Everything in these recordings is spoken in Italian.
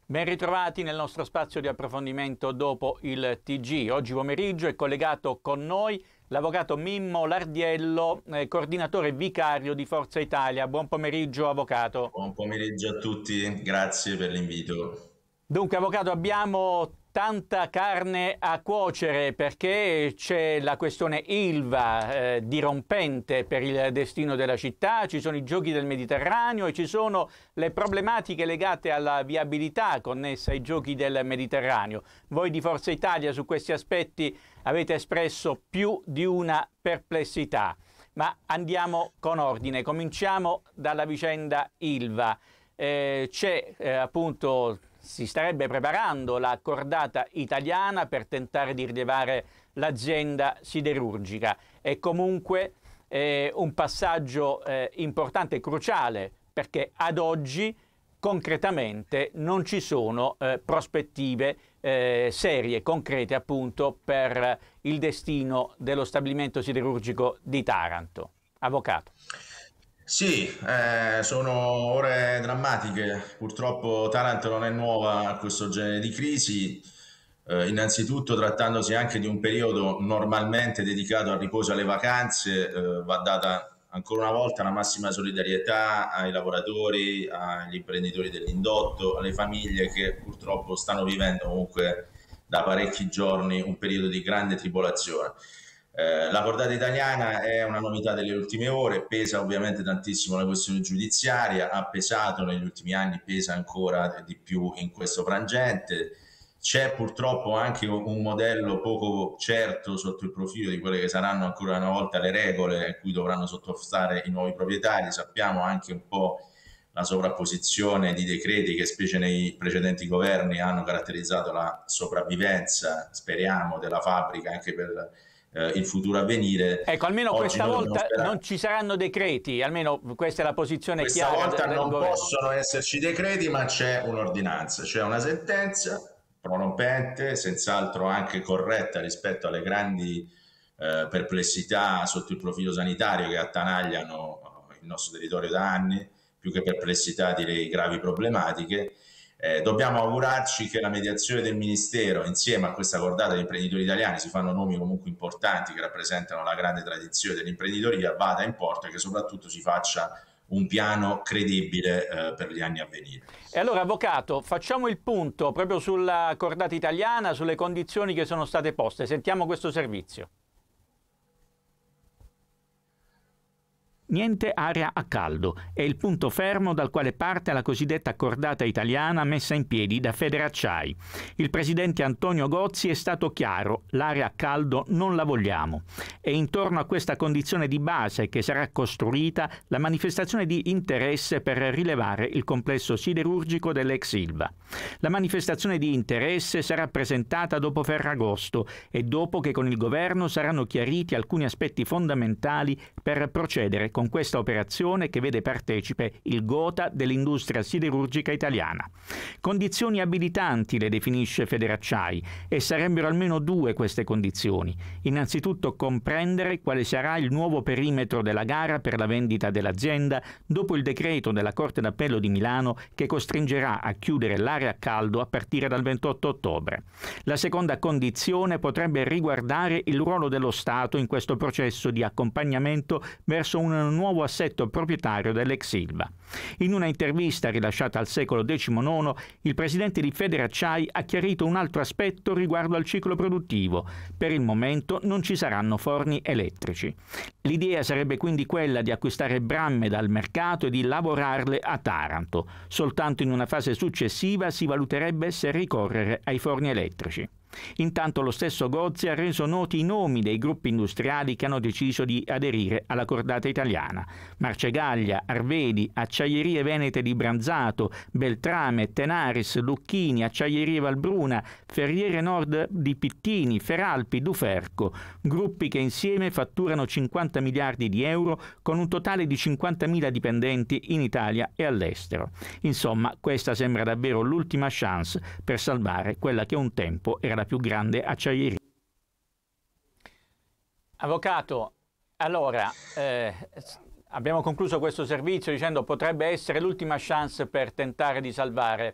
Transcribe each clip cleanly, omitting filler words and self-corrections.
Ben ritrovati nel nostro spazio di approfondimento dopo il TG. Oggi pomeriggio è collegato con noi l'avvocato Mimmo Lardiello, coordinatore vicario di Forza Italia. Buon pomeriggio, avvocato. Buon pomeriggio a tutti, grazie per l'invito. Dunque, avvocato, abbiamo tanta carne a cuocere perché c'è la questione Ilva dirompente per il destino della città, ci sono i giochi del Mediterraneo e ci sono le problematiche legate alla viabilità connessa ai giochi del Mediterraneo. Voi di Forza Italia su questi aspetti avete espresso più di una perplessità, ma andiamo con ordine. Cominciamo dalla vicenda Ilva. Appunto, si starebbe preparando la cordata italiana per tentare di rilevare l'azienda siderurgica. È comunque un passaggio importante e cruciale, perché ad oggi concretamente non ci sono prospettive serie, concrete appunto per il destino dello stabilimento siderurgico di Taranto. Avvocato. Sì, sono ore drammatiche. Purtroppo Taranto non è nuova a questo genere di crisi. Innanzitutto, trattandosi anche di un periodo normalmente dedicato al riposo e alle vacanze, va data ancora una volta la massima solidarietà ai lavoratori, agli imprenditori dell'indotto, alle famiglie che purtroppo stanno vivendo comunque da parecchi giorni un periodo di grande tribolazione. La cordata italiana è una novità delle ultime ore, pesa ovviamente tantissimo la questione giudiziaria, ha pesato negli ultimi anni, pesa ancora di più in questo frangente. C'è purtroppo anche un modello poco certo sotto il profilo di quelle che saranno ancora una volta le regole a cui dovranno sottostare i nuovi proprietari. Sappiamo anche un po' la sovrapposizione di decreti che specie nei precedenti governi hanno caratterizzato la sopravvivenza, speriamo, della fabbrica anche per il futuro a venire. Ecco, almeno Oggi questa noi dobbiamo volta sperare. non ci saranno decreti, almeno questa è la posizione Questa chiara volta del non governo. possono esserci decreti, ma c'è un'ordinanza, c'è una sentenza prorompente, senz'altro anche corretta rispetto alle grandi perplessità sotto il profilo sanitario che attanagliano il nostro territorio da anni, più che perplessità direi gravi problematiche. Dobbiamo augurarci che la mediazione del Ministero, insieme a questa cordata di imprenditori italiani, si fanno nomi comunque importanti che rappresentano la grande tradizione dell'imprenditoria, vada in porto e che soprattutto si faccia un piano credibile per gli anni a venire. E allora, avvocato, facciamo il punto proprio sulla cordata italiana, sulle condizioni che sono state poste. Sentiamo questo servizio. Niente area a caldo è il punto fermo dal quale parte la cosiddetta cordata italiana messa in piedi da Federacciai. Il presidente Antonio Gozzi è stato chiaro: l'area a caldo non la vogliamo. È intorno a questa condizione di base che sarà costruita la manifestazione di interesse per rilevare il complesso siderurgico dell'ex Ilva. La manifestazione di interesse sarà presentata dopo Ferragosto e dopo che con il governo saranno chiariti alcuni aspetti fondamentali per procedere con questa operazione che vede partecipe il Gotha dell'industria siderurgica italiana. Condizioni abilitanti le definisce Federacciai e sarebbero almeno due queste condizioni. Innanzitutto comprendere quale sarà il nuovo perimetro della gara per la vendita dell'azienda dopo il decreto della Corte d'Appello di Milano che costringerà a chiudere l'area a caldo a partire dal 28 ottobre. La seconda condizione potrebbe riguardare il ruolo dello Stato in questo processo di accompagnamento verso un nuovo assetto proprietario dell'ex Ilva. In una intervista rilasciata al Secolo XIX, il presidente di Federacciai ha chiarito un altro aspetto riguardo al ciclo produttivo. Per il momento non ci saranno forni elettrici. L'idea sarebbe quindi quella di acquistare bramme dal mercato e di lavorarle a Taranto. Soltanto in una fase successiva si valuterebbe se ricorrere ai forni elettrici. Intanto lo stesso Gozzi ha reso noti i nomi dei gruppi industriali che hanno deciso di aderire alla cordata italiana: Marcegaglia, Arvedi, Acciaierie Venete di Branzato, Beltrame, Tenaris, Lucchini, Acciaierie Valbruna, Ferriere Nord di Pittini, Feralpi, Duferco, gruppi che insieme fatturano 50 miliardi di euro con un totale di 50.000 dipendenti in Italia e all'estero. Insomma, questa sembra davvero l'ultima chance per salvare quella che un tempo era la più grande acciaieria. Avvocato, allora abbiamo concluso questo servizio dicendo potrebbe essere l'ultima chance per tentare di salvare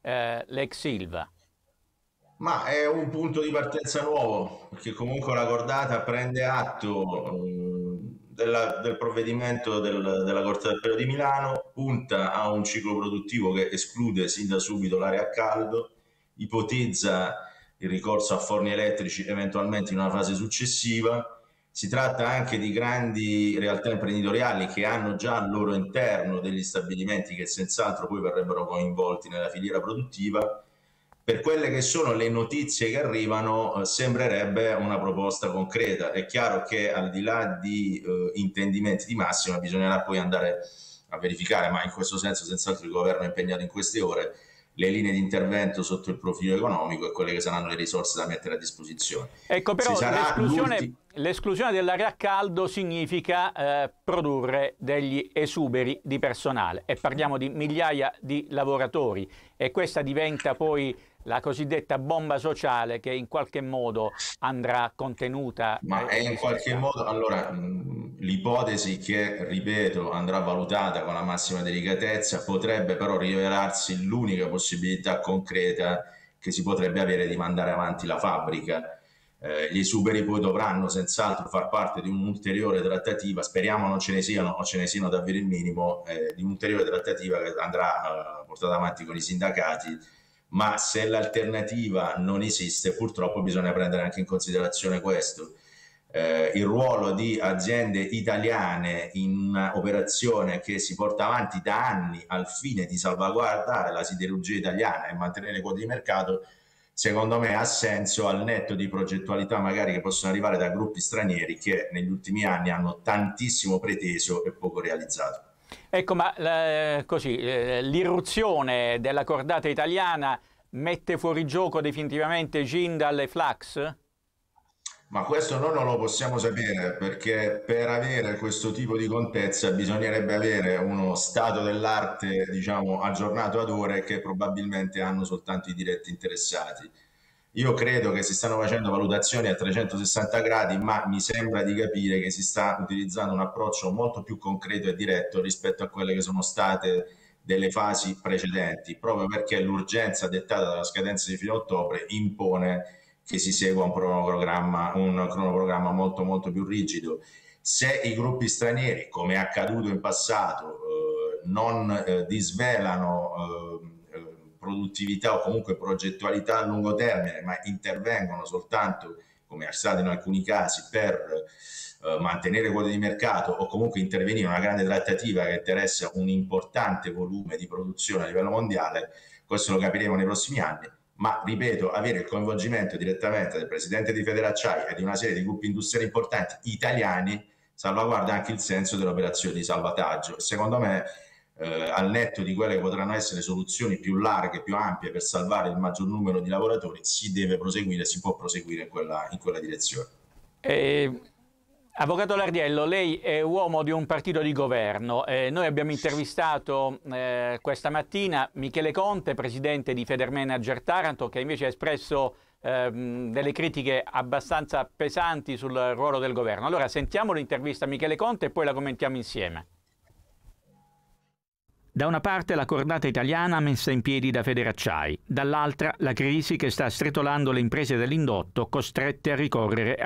l'ex Ilva? Ma è un punto di partenza nuovo, perché comunque la cordata prende atto del provvedimento della Corte d'Appello di Milano, punta a un ciclo produttivo che esclude sin da subito l'area a caldo, ipotizza il ricorso a forni elettrici eventualmente in una fase successiva. Si tratta anche di grandi realtà imprenditoriali che hanno già al loro interno degli stabilimenti che senz'altro poi verrebbero coinvolti nella filiera produttiva. Per quelle che sono le notizie che arrivano, sembrerebbe una proposta concreta. È chiaro che al di là di intendimenti di massima bisognerà poi andare a verificare, ma in questo senso senz'altro il governo è impegnato in queste ore, le linee di intervento sotto il profilo economico e quelle che saranno le risorse da mettere a disposizione. Ecco, però l'esclusione dell'area a caldo significa produrre degli esuberi di personale, e parliamo di migliaia di lavoratori, e questa diventa poi la cosiddetta bomba sociale che in qualche modo andrà contenuta. Ma è in qualche modo, allora, l'ipotesi che, ripeto, andrà valutata con la massima delicatezza, potrebbe però rivelarsi l'unica possibilità concreta che si potrebbe avere di mandare avanti la fabbrica. Gli esuberi poi dovranno senz'altro far parte di un'ulteriore trattativa, speriamo non ce ne siano o ce ne siano davvero il minimo, di un'ulteriore trattativa che andrà portata avanti con i sindacati. Ma se l'alternativa non esiste, purtroppo bisogna prendere anche in considerazione questo. Il ruolo di aziende italiane in un'operazione che si porta avanti da anni al fine di salvaguardare la siderurgia italiana e mantenere le quote di mercato, secondo me ha senso, al netto di progettualità magari che possono arrivare da gruppi stranieri che negli ultimi anni hanno tantissimo preteso e poco realizzato. Ecco, ma l'irruzione della cordata italiana mette fuori gioco definitivamente Jindal e Flax? Ma questo noi non lo possiamo sapere, perché per avere questo tipo di contezza bisognerebbe avere uno stato dell'arte, diciamo, aggiornato ad ore che probabilmente hanno soltanto i diretti interessati. Io credo che si stanno facendo valutazioni a 360 gradi, ma mi sembra di capire che si sta utilizzando un approccio molto più concreto e diretto rispetto a quelle che sono state delle fasi precedenti, proprio perché l'urgenza dettata dalla scadenza di fine ottobre impone che si segua un cronoprogramma molto molto più rigido. Se i gruppi stranieri, come è accaduto in passato, non disvelano produttività o comunque progettualità a lungo termine, ma intervengono soltanto, come è stato in alcuni casi, per mantenere quote di mercato o comunque intervenire in una grande trattativa che interessa un importante volume di produzione a livello mondiale, questo lo capiremo nei prossimi anni. Ma ripeto, avere il coinvolgimento direttamente del presidente di Federacciai e di una serie di gruppi industriali importanti italiani salvaguarda anche il senso dell'operazione di salvataggio. Secondo me, al netto di quelle che potranno essere soluzioni più larghe, più ampie per salvare il maggior numero di lavoratori, si deve proseguire, si può proseguire in quella direzione. Avvocato Lardiello, lei è uomo di un partito di governo. Noi abbiamo intervistato questa mattina Michele Conte, presidente di Federmanager Taranto, che invece ha espresso delle critiche abbastanza pesanti sul ruolo del governo. Allora sentiamo l'intervista a Michele Conte e poi la commentiamo insieme. Da una parte la cordata italiana messa in piedi da Federacciai, dall'altra la crisi che sta stretolando le imprese dell'indotto costrette a ricorrere